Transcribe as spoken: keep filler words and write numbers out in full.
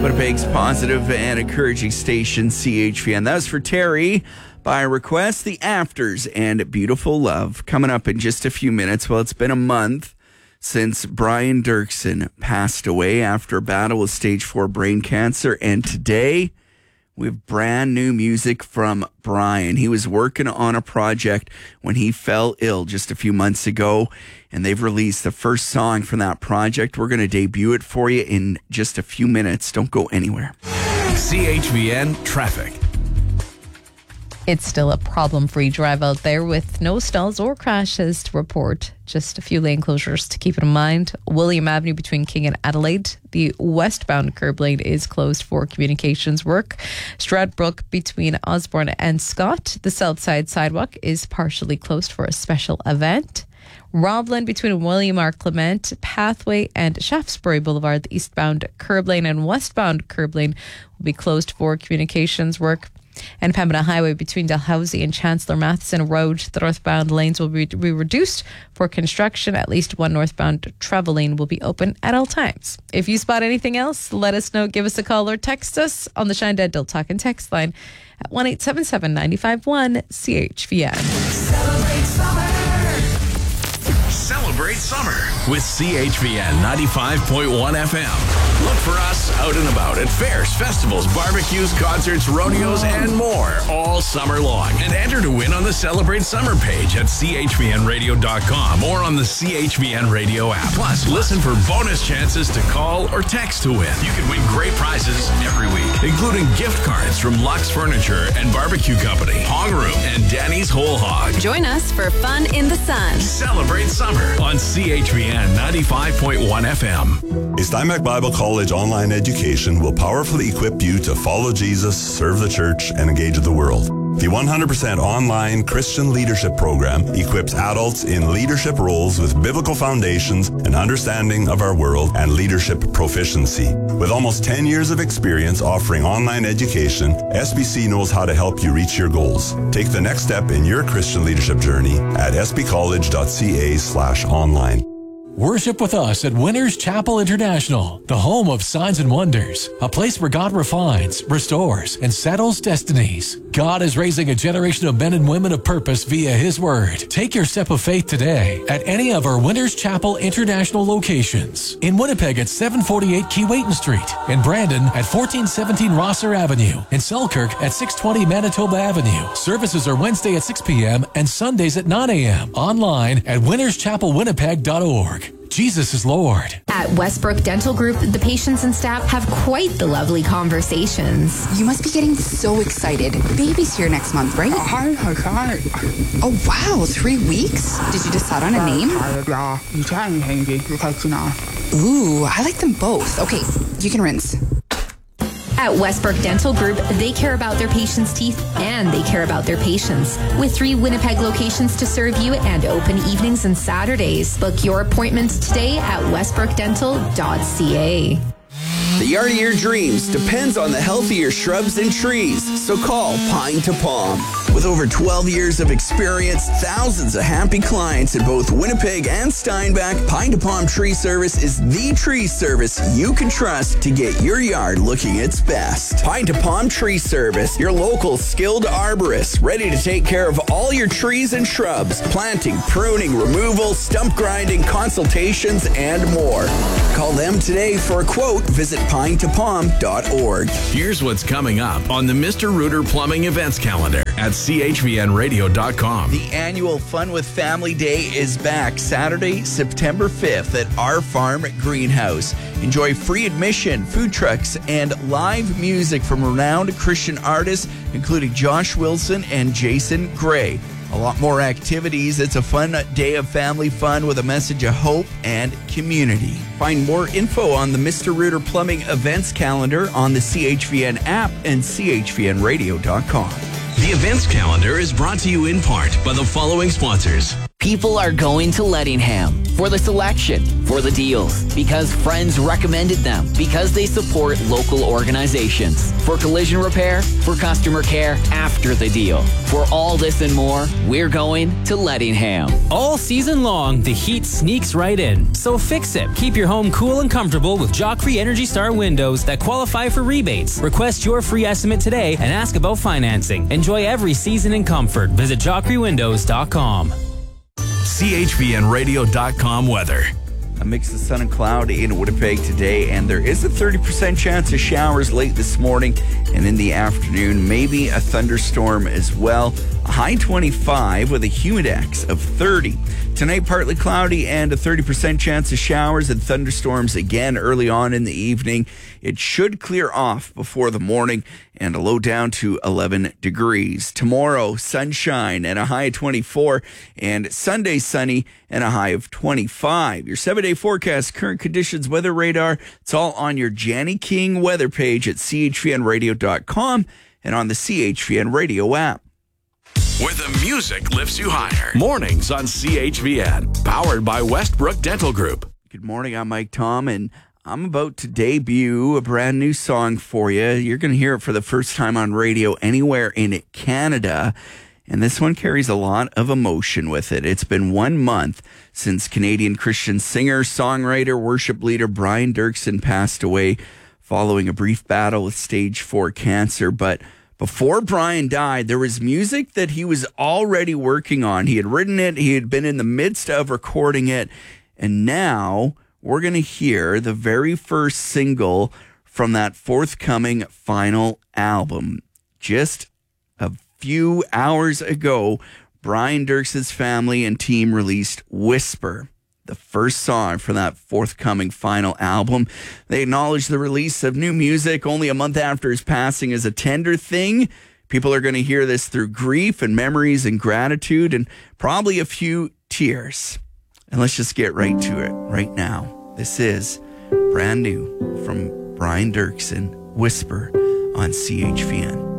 Winnipeg's positive and encouraging station, C H V N. That was for Terry by request, The Afters and Beautiful Love. Coming up in just a few minutes. Well, it's been a month since Brian Dirksen passed away after a battle with stage four brain cancer. And today, we have brand new music from Brian. He was working on a project when he fell ill just a few months ago, and they've released the first song from that project. We're going to debut it for you in just a few minutes. Don't go anywhere. C H V N Traffic. It's still a problem-free drive out there with no stalls or crashes to report. Just a few lane closures to keep in mind. William Avenue between King and Adelaide. The westbound curb lane is closed for communications work. Stradbrook between Osborne and Scott. The south side sidewalk is partially closed for a special event. Roblin between William R. Clement Pathway and Shaftesbury Boulevard. The eastbound curb lane and westbound curb lane will be closed for communications work. And Pembina Highway between Dalhousie and Chancellor Matheson Road. The northbound lanes will be, be reduced for construction. At least one northbound travel lane will be open at all times. If you spot anything else, let us know. Give us a call or text us on the Shine Dental Talk and Text line at one eight seven seven, nine five one, C H V N. Celebrate summer. Celebrate summer with C H V N ninety-five point one F M. Look for us out and about at fairs, festivals, barbecues, concerts, rodeos, and more all summer long. And enter to win on the Celebrate Summer page at C H V N radio dot com or on the C H V N Radio app. Plus, listen for bonus chances to call or text to win. You can win great prizes every week, including gift cards from Lux Furniture and Barbecue Company, Hog Room, and Danny's Whole Hog. Join us for fun in the sun. Celebrate Summer on C H V N ninety-five point one F M. Steinbach Bible College online education will powerfully equip you to follow Jesus, serve the church, and engage the world. The one hundred percent online Christian leadership program equips adults in leadership roles with biblical foundations and understanding of our world and leadership proficiency. With almost ten years of experience offering online education, S B C knows how to help you reach your goals. Take the next step in your Christian leadership journey at s b college dot c a slash online. Worship with us at Winners Chapel International, the home of signs and wonders, a place where God refines, restores, and settles destinies. God is raising a generation of men and women of purpose via His Word. Take your step of faith today at any of our Winners Chapel International locations. In Winnipeg at seven forty-eight Keewatin Street, in Brandon at fourteen seventeen Rosser Avenue, in Selkirk at six twenty Manitoba Avenue. Services are Wednesday at six p.m. and Sundays at nine a.m. Online at winners chapel winnipeg dot org. Jesus is Lord. At Westbrook Dental Group, the patients and staff have quite the lovely conversations. You must be getting so excited. Baby's here next month, right? Oh, wow, three weeks? Did you decide on a name? Ooh, I like them both. Okay, you can rinse. At Westbrook Dental Group, they care about their patients' teeth and they care about their patients. With three Winnipeg locations to serve you and open evenings and Saturdays. Book your appointment today at westbrook dental dot c a. The yard of your dreams depends on the health of your shrubs and trees, so call Pine to Palm. With over twelve years of experience, thousands of happy clients in both Winnipeg and Steinbach, Pine to Palm Tree Service is the tree service you can trust to get your yard looking its best. Pine to Palm Tree Service, your local skilled arborist, ready to take care of all your trees and shrubs, planting, pruning, removal, stump grinding, consultations, and more. Call them today for a quote. Visit pine to palm dot org. Here's what's coming up on the Mister Rooter Plumbing events calendar at c h v n radio dot com. The annual Fun with Family Day is back Saturday, September fifth at Our Farm Greenhouse. Enjoy free admission, food trucks, and live music from renowned Christian artists, including Josh Wilson and Jason Gray. A lot more activities. It's a fun day of family fun with a message of hope and community. Find more info on the Mister Rooter Plumbing events calendar on the C H V N app and c h v n radio dot com. The events calendar is brought to you in part by the following sponsors. People are going to Lettingham for the selection, for the deals, because friends recommended them, because they support local organizations, for collision repair, for customer care after the deal. For all this and more, we're going to Lettingham. All season long, the heat sneaks right in. So fix it. Keep your home cool and comfortable with Joffrey Energy Star windows that qualify for rebates. Request your free estimate today and ask about financing. Enjoy every season in comfort. Visit joffrey windows dot com. C H V N radio dot com weather. A mix of sun and cloud in Winnipeg today, and there is a thirty percent chance of showers late this morning and in the afternoon. Maybe a thunderstorm as well. A high twenty-five with a humidex of thirty. Tonight, partly cloudy and a thirty percent chance of showers and thunderstorms again early on in the evening. It should clear off before the morning and a low down to eleven degrees. Tomorrow, sunshine and a high of twenty-four, and Sunday, sunny and a high of twenty-five. Your seven-day forecast, current conditions, weather radar, it's all on your Janny King weather page at C H V N radio dot com and on the C H V N Radio app. Where the music lifts you higher. Mornings on C H V N. Powered by Westbrook Dental Group. Good morning, I'm Mike Tom, and I'm about to debut a brand new song for you. You're going to hear it for the first time on radio anywhere in Canada, and this one carries a lot of emotion with it. It's been one month since Canadian Christian singer, songwriter, worship leader Brian Dirksen passed away following a brief battle with stage four cancer, but before Brian died, there was music that he was already working on. He had written it, he had been in the midst of recording it, and now we're going to hear the very first single from that forthcoming final album. Just a few hours ago, Brian Dirksen's family and team released Whisper, the first song from that forthcoming final album. They acknowledged the release of new music only a month after his passing as a tender thing. People are going to hear this through grief and memories and gratitude and probably a few tears. And let's just get right to it right now. This is brand new from Brian Dirksen, Whisper on C H V N.